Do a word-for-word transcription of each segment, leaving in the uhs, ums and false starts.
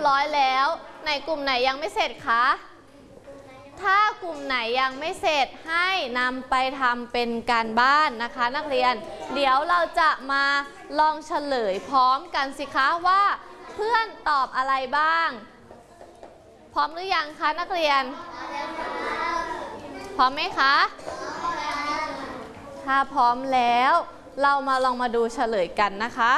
ร้อยแล้วในกลุ่มไหนยังไม่เสร็จคะถ้ากลุ่มไหนยังไม่เสร็จให้นำไปทำเป็นการบ้านนะคะนักเรียนเดี๋ยวเราจะมาลองเฉลยพร้อมกันสิคะว่าเพื่อนตอบอะไรบ้างพร้อมหรือยังคะนักเรียนพร้อมไหมคะถ้าพร้อมแล้วเรามาลองมาดูเฉลยกันนะคะ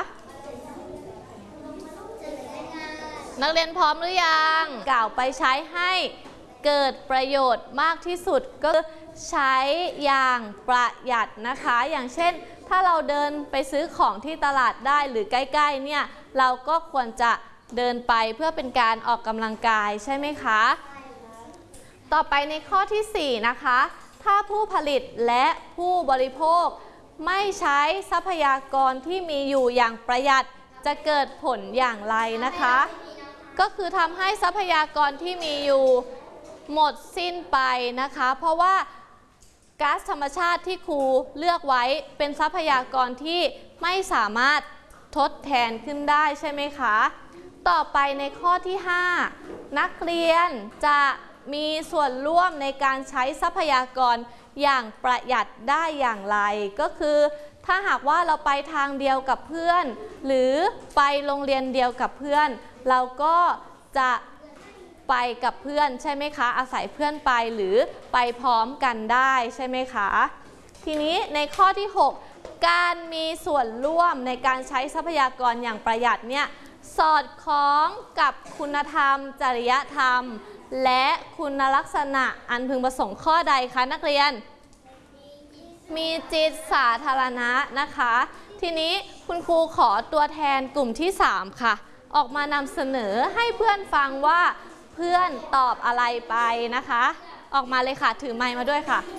นักเรียนพร้อมหรือยังกล่าวไปใช้ให้เกิดประโยชน์มากที่สุดก็ใช้อย่างประหยัดนะคะอย่างเช่นถ้าเราเดินไปซื้อของที่ตลาดได้หรือใกล้ๆเนี่ยเราก็ควรจะเดินไปเพื่อเป็นการออกกำลังกายใช่ไหมคะต่อไปในข้อที่สี่นะคะถ้าผู้ผลิตและผู้บริโภคไม่ใช้ทรัพยากรที่มีอยู่อย่างประหยัดจะเกิดผลอย่างไรนะคะก็คือทำให้ทรัพยากรที่มีอยู่หมดสิ้นไปนะคะเพราะว่าก๊าซธรรมชาติที่ครูเลือกไว้เป็นทรัพยากรที่ไม่สามารถทดแทนขึ้นได้ใช่ไหมคะต่อไปในข้อที่ห้านักเรียนจะมีส่วนร่วมในการใช้ทรัพยากรอย่างประหยัดได้อย่างไรก็คือถ้าหากว่าเราไปทางเดียวกับเพื่อนหรือไปโรงเรียนเดียวกับเพื่อนเราก็จะไปกับเพื่อนใช่ไหมคะอาศัยเพื่อนไปหรือไปพร้อมกันได้ใช่ไหมคะทีนี้ในข้อที่หกการมีส่วนร่วมในการใช้ทรัพยากรอย่างประหยัดเนี่ยสอดคล้องกับคุณธรรมจริยธรรมและคุณลักษณะอันพึงประสงค์ข้อใดคะนักเรียนมีจิตสาธารณะนะคะทีนี้คุณครูขอตัวแทนกลุ่มที่สามค่ะออกมานำเสนอให้เพื่อนฟังว่าเพื่อนตอบอะไรไปนะคะออกมาเลยค่ะถือไมค์มาด้วยค่ะ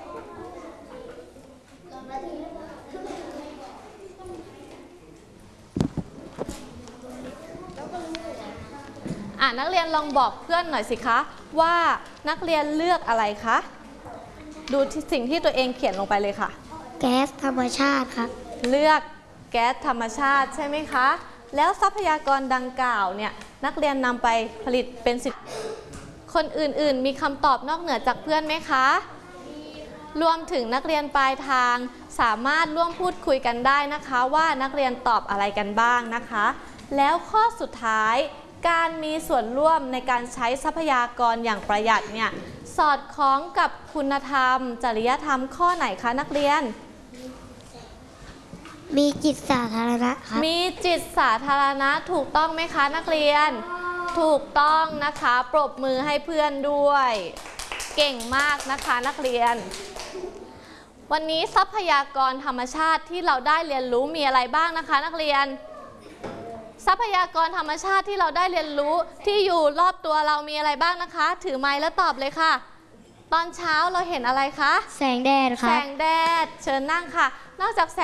อ่ะนักเรียนลองบอกเพื่อนหน่อยสิคะว่านักเรียนเลือกอะไรคะดูสิ่งที่ตัวเองเขียนลงไปเลยค่ะแก๊สธรรมชาติครับเลือกแก๊สธรรมชาติใช่ไหมคะแล้วทรัพยากรดังกล่าวเนี่ยนักเรียนนำไปผลิตเป็นสินคนอื่นๆมีคำตอบนอกเหนือจากเพื่อนไหมคะรวมถึงนักเรียนปลายทางสามารถร่วมพูดคุยกันได้นะคะว่านักเรียนตอบอะไรกันบ้างนะคะแล้วข้อสุดท้ายการมีส่วนร่วมในการใช้ทรัพยากรอย่างประหยัดเนี่ยสอดคล้องกับคุณธรรมจริยธรรมข้อไหนคะนักเรียนมีจิตสาธารณะครับมีจิตสาธารณะถูกต้องไหมคะนักเรียนถูกต้องนะคะปรบมือให้เพื่อนด้วยเก่งมากนะคะนักเรียนวันนี้ทรัพยากรธรรมชาติที่เราได้เรียนรู้มีอะไรบ้างนะคะนักเรียนทรัพยากรธรรมชาติที่เราได้เรียนรู้ที่อยู่รอบตัวเรามีอะไรบ้างนะคะถือไมค์แล้วตอบเลยค่ะตอนเช้าเราเห็นอะไรคะแสงแดดครับแสงแดดเชิญนั่งค่ะนอกจากแสง